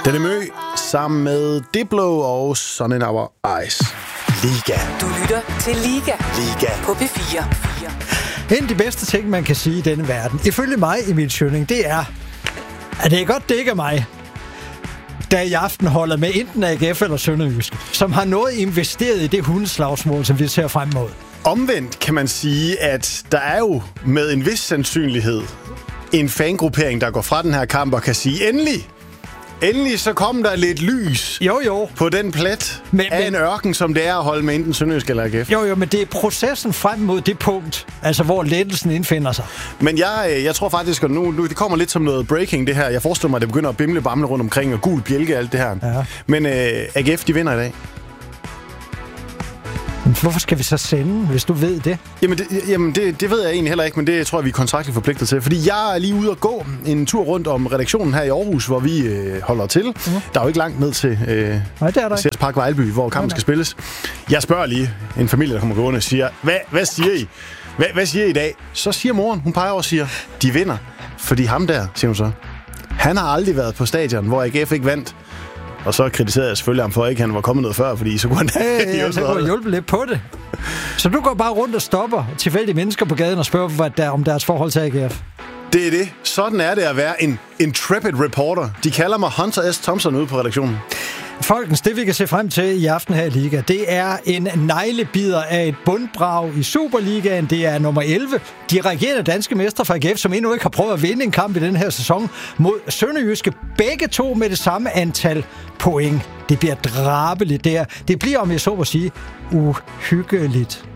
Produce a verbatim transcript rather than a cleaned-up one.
Den er Mø sammen med Diplo og Sun in Our Eyes. Liga. Du lytter til Liga. Liga. På P fire. En af de bedste ting, man kan sige i denne verden, ifølge mig, Emil Schønning, det er, at det er godt, det ikke er mig, der i aften holder med enten A G F eller Sønderjyske, som har noget investeret i det hundeslagsmål, som vi ser frem mod. Omvendt kan man sige, at der er jo med en vis sandsynlighed en fangruppering, der går fra den her kamp og kan sige, endelig, endelig så kom der lidt lys jo, jo. på den plet men, af men, en ørken, som det er at holde med enten Sønderjyske eller A G F. Jo, jo, men det er processen frem mod det punkt, altså hvor lettelsen indfinder sig. Men jeg, jeg tror faktisk, at nu, nu det kommer lidt som noget breaking, det her. Jeg forestiller mig, at det begynder at bimle bamle rundt omkring og gul bjælke og alt det her. Ja. Men øh, A G F, de vinder i dag. Hvorfor skal vi så sende, hvis du ved det? Jamen, det, jamen det, det ved jeg egentlig heller ikke, men det tror jeg, vi er kontraktligt forpligtet til. Fordi jeg er lige ude at gå en tur rundt om redaktionen her i Aarhus, hvor vi øh, holder til. Uh-huh. Der er jo ikke langt ned til øh, Nej, det er der C S Park Vejlby, hvor kampen skal spilles. Jeg spørger lige en familie, der kommer gående og siger, hvad, hvad siger I? Hvad, hvad siger I i dag? Så siger moren, hun peger over og siger, de vinder. Fordi ham der, siger hun så, han har aldrig været på stadion, hvor A G F ikke vandt. Og så kritiserede jeg selvfølgelig ham for, at ikke han var kommet noget før, fordi så kunne han hey, ja, så kunne jeg hjælpe lidt på det. Så du går bare rundt og stopper tilfældige mennesker på gaden og spørger hvad der, om deres forhold til A G F? Det er det. Sådan er det at være en intrepid reporter. De kalder mig Hunter S. Thompson ude på redaktionen. Folkens, det vi kan se frem til i aften her i Liga, det er en neglebider af et bundbrag i Superligaen. Det er nummer elleve. De regerende danske mestre fra A G F, som endnu ikke har prøvet at vinde en kamp i den her sæson mod Sønderjyske. Begge to med det samme antal point. Det bliver drabeligt der. Det bliver, om jeg så må sige, uhyggeligt.